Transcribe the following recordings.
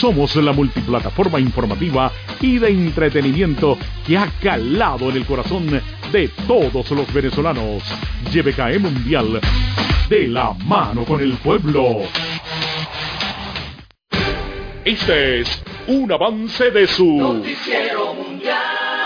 Somos la multiplataforma informativa y de entretenimiento que ha calado en el corazón de todos los venezolanos. YBKE Mundial, de la mano con el pueblo. Este es un avance de su Noticiero Mundial.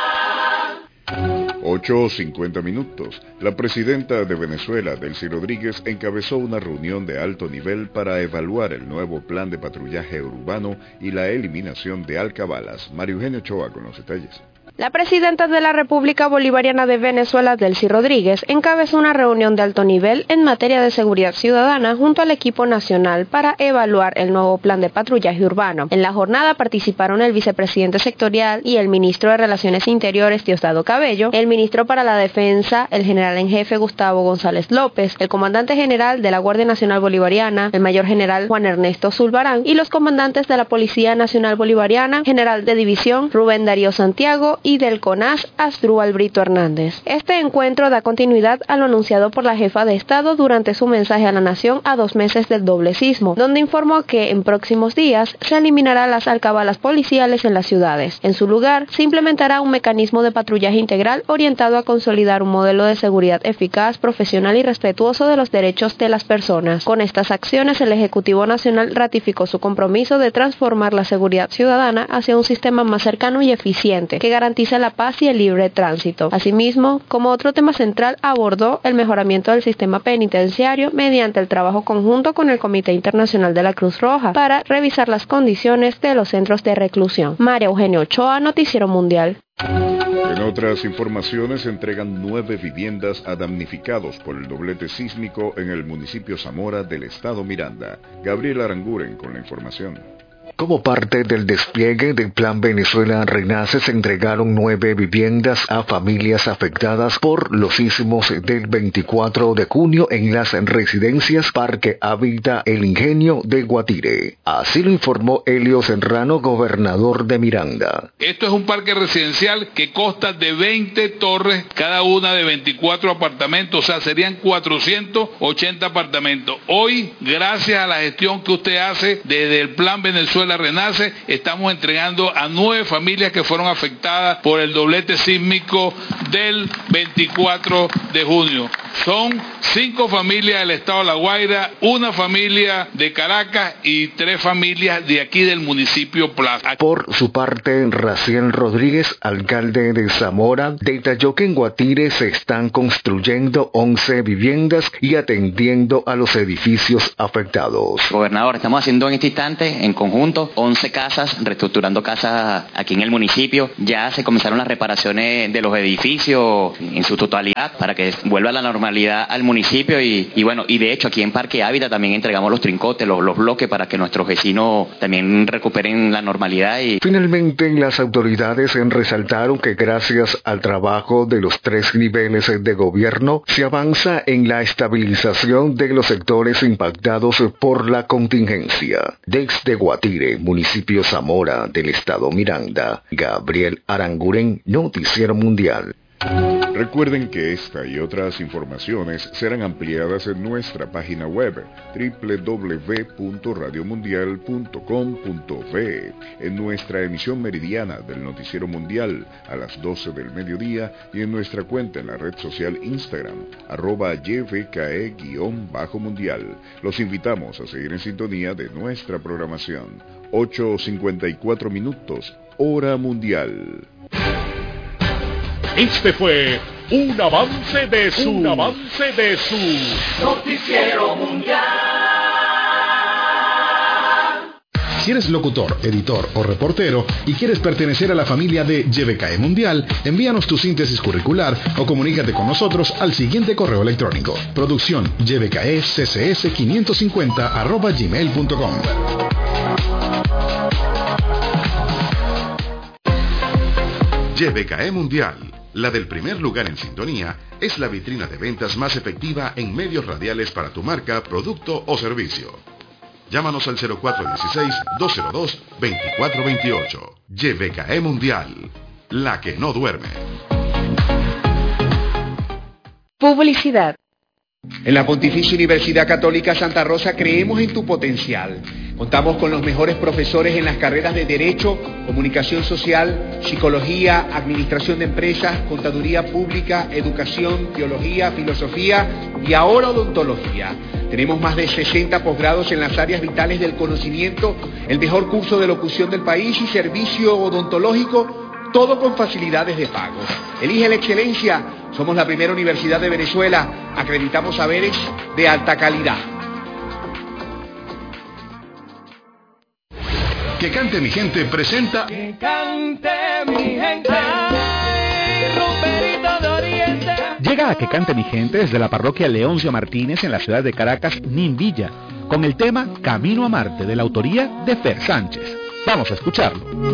8:50 minutos. La presidenta de Venezuela, Delcy Rodríguez, encabezó una reunión de alto nivel para evaluar el nuevo plan de patrullaje urbano y la eliminación de alcabalas. María Eugenia Ochoa con los detalles. La presidenta de la República Bolivariana de Venezuela, Delcy Rodríguez, encabezó una reunión de alto nivel en materia de seguridad ciudadana junto al equipo nacional para evaluar el nuevo plan de patrullaje urbano. En la jornada participaron el vicepresidente sectorial y el ministro de Relaciones Interiores, Diosdado Cabello, el ministro para la Defensa, el general en jefe Gustavo González López, el comandante general de la Guardia Nacional Bolivariana, el mayor general Juan Ernesto Zulbarán, y los comandantes de la Policía Nacional Bolivariana, general de división Rubén Darío Santiago, y del CONAS, Asdrúbal Brito Hernández. Este encuentro da continuidad a lo anunciado por la jefa de Estado durante su mensaje a la nación a 2 meses del doble sismo, donde informó que en próximos días se eliminarán las alcabalas policiales en las ciudades. En su lugar, se implementará un mecanismo de patrullaje integral orientado a consolidar un modelo de seguridad eficaz, profesional y respetuoso de los derechos de las personas. Con estas acciones, el Ejecutivo Nacional ratificó su compromiso de transformar la seguridad ciudadana hacia un sistema más cercano y eficiente, que garantiza la paz y el libre tránsito. Asimismo, como otro tema central, abordó el mejoramiento del sistema penitenciario mediante el trabajo conjunto con el Comité Internacional de la Cruz Roja para revisar las condiciones de los centros de reclusión. María Eugenia Ochoa, Noticiero Mundial. En otras informaciones, entregan 9 viviendas a damnificados por el doblete sísmico en el municipio Zamora del estado Miranda. Gabriel Aranguren con la información. Como parte del despliegue del Plan Venezuela Renace, se entregaron 9 viviendas a familias afectadas por los sismos del 24 de junio en las residencias Parque Hábitat El Ingenio de Guatire. Así lo informó Elio Serrano, gobernador de Miranda. Esto es un parque residencial que consta de 20 torres, cada una de 24 apartamentos, o sea, serían 480 apartamentos. Hoy, gracias a la gestión que usted hace desde el Plan Venezuela Renace, estamos entregando a 9 familias que fueron afectadas por el doblete sísmico del 24 de junio. Son 5 familias del estado de La Guaira, 1 familia de Caracas y 3 familias de aquí del municipio Plaza. Por su parte, Raciel Rodríguez, alcalde de Zamora, detalló que en Guatire se están construyendo 11 viviendas y atendiendo a los edificios afectados. Gobernador, estamos haciendo en este instante, en conjunto, 11 casas, reestructurando casas aquí en el municipio. Ya se comenzaron las reparaciones de los edificios en su totalidad para que vuelva a la normalidad al municipio y bueno, y de hecho aquí en Parque Hábitat también entregamos los trincotes, los bloques para que nuestros vecinos también recuperen la normalidad. Finalmente, las autoridades resaltaron que gracias al trabajo de los 3 niveles de gobierno se avanza en la estabilización de los sectores impactados por la contingencia. Desde Guatire, municipio Zamora del estado Miranda, Gabriel Aranguren, Noticiero Mundial. Recuerden que esta y otras informaciones serán ampliadas en nuestra página web www.radiomundial.com.be, en nuestra emisión meridiana del Noticiero Mundial a las 12 del mediodía y en nuestra cuenta en la red social Instagram, @YBKE_mundial. Los invitamos a seguir en sintonía de nuestra programación. 8:54 minutos, hora mundial. Este fue un avance de su Noticiero Mundial. Si eres locutor, editor o reportero y quieres pertenecer a la familia de YBKE Mundial, envíanos tu síntesis curricular o comunícate con nosotros al siguiente correo electrónico: producción ybkeccs550@gmail.com. YBKE Mundial, la del primer lugar en sintonía, es la vitrina de ventas más efectiva en medios radiales para tu marca, producto o servicio. Llámanos al 0416-202-2428. YBKE Mundial, la que no duerme. Publicidad. En la Pontificia Universidad Católica Santa Rosa creemos en tu potencial. Contamos con los mejores profesores en las carreras de Derecho, Comunicación Social, Psicología, Administración de Empresas, Contaduría Pública, Educación, Teología, Filosofía y ahora Odontología. Tenemos más de 60 posgrados en las áreas vitales del conocimiento, el mejor curso de locución del país y servicio odontológico, todo con facilidades de pago. Elige la excelencia. Somos la primera universidad de Venezuela. Acreditamos saberes de alta calidad. Que Cante Mi Gente presenta Que cante mi gente. Ay, Rumberito de Oriente. Llega a Que Cante Mi Gente desde la parroquia Leoncio Martínez en la ciudad de Caracas, Nimbilla, con el tema Camino a Marte de la autoría de Fer Sánchez. Vamos a escucharlo.